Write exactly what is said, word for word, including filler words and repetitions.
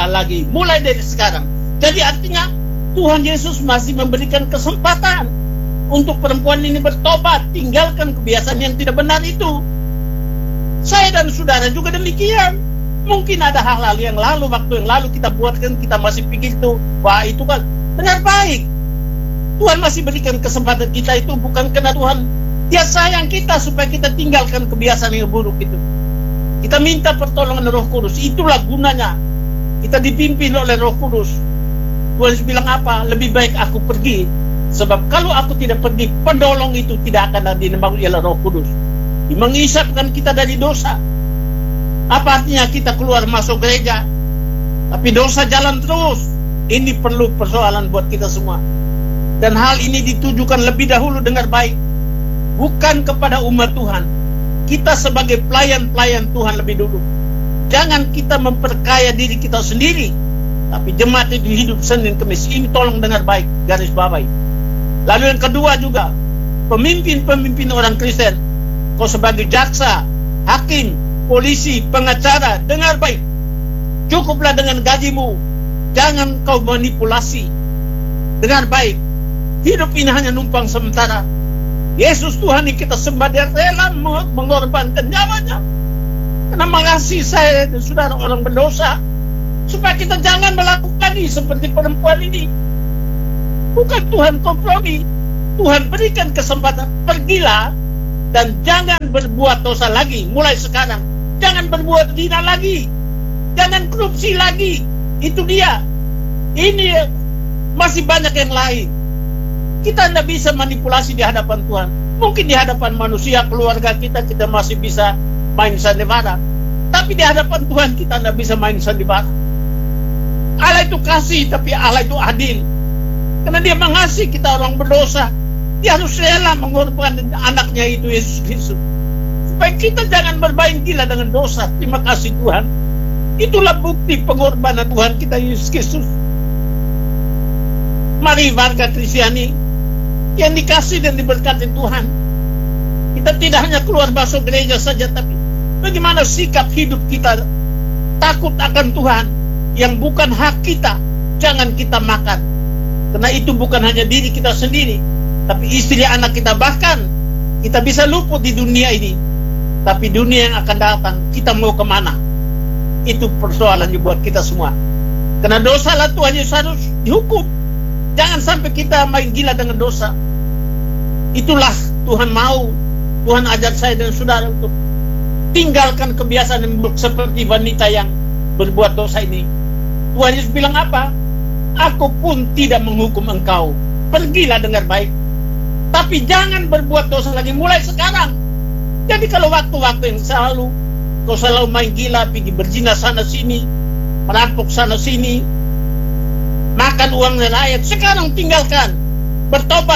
lagi, mulai dari sekarang. Jadi artinya Tuhan Yesus masih memberikan kesempatan untuk perempuan ini bertobat, tinggalkan kebiasaan yang tidak benar itu. Saya dan saudara juga demikian. Mungkin ada hal-hal yang lalu, waktu yang lalu kita buatkan, kita masih pikir itu, wah itu kan benar baik. Tuhan masih berikan kesempatan kita itu bukan karena Tuhan Dia sayang kita supaya kita tinggalkan kebiasaan yang buruk itu. Kita minta pertolongan Roh Kudus. Itulah gunanya kita dipimpin oleh Roh Kudus. Tuhan bilang apa? Lebih baik aku pergi, sebab kalau aku tidak pergi, penolong itu tidak akan dinembang oleh Roh Kudus. Dia mengisapkan kita dari dosa. Apa artinya kita keluar masuk gereja tapi dosa jalan terus? Ini perlu persoalan buat kita semua. Dan hal ini ditujukan lebih dahulu, dengar baik, bukan kepada umat Tuhan. Kita sebagai pelayan-pelayan Tuhan lebih dulu. Jangan kita memperkaya diri kita sendiri, tapi jemaat itu hidup Senin Kemis. Ini tolong dengar baik, garis bawahi. Lalu yang kedua juga, pemimpin-pemimpin orang Kristen, kau sebagai jaksa, hakim, polisi, pengacara, dengar baik. Cukuplah dengan gajimu. Jangan kau manipulasi. Dengar baik. Hidup ini hanya numpang sementara. Yesus Tuhan yang kita sembah, Dia rela mengorbankan nyawanya karena mengasihi saya dan saudara orang berdosa, supaya kita jangan melakukan ini seperti perempuan ini. Bukan Tuhan kompromi. Tuhan berikan kesempatan, pergilah dan jangan berbuat dosa lagi mulai sekarang. Jangan berbuat zina lagi, jangan korupsi lagi. Itu dia. Ini masih banyak yang lain. Kita tidak bisa manipulasi di hadapan Tuhan. Mungkin di hadapan manusia, keluarga kita, kita masih bisa main sandiwara. Tapi di hadapan Tuhan kita tidak bisa main sandiwara. Allah itu kasih, tapi Allah itu adil. Karena Dia mengasihi kita orang berdosa. Dia harus rela mengorbankan anaknya itu, Yesus Kristus, supaya kita jangan bermain gila dengan dosa. Terima kasih Tuhan. Itulah bukti pengorbanan Tuhan kita, Yesus Kristus. Mari warga Kristiani yang dikasih dan diberkati Tuhan, kita tidak hanya keluar masuk gereja saja, tapi bagaimana sikap hidup kita takut akan Tuhan. Yang bukan hak kita jangan kita makan, karena itu bukan hanya diri kita sendiri, tapi istri anak kita. Bahkan kita bisa luput di dunia ini, tapi dunia yang akan datang kita mau kemana? Itu persoalannya buat kita semua. Karena dosa lah Tuhan Yesus harus dihukum. Jangan sampai kita main gila dengan dosa. Itulah Tuhan mau. Tuhan ajar saya dan saudara untuk tinggalkan kebiasaan yang buruk seperti wanita yang berbuat dosa ini. Tuhan Yesus bilang apa? Aku pun tidak menghukum engkau. Pergilah, dengar baik. Tapi jangan berbuat dosa lagi mulai sekarang. Jadi kalau waktu-waktu yang selalu kau selalu main gila, pergi berzina sana sini, merampok sana sini, makan uang rakyat, sekarang tinggalkan. Bertobat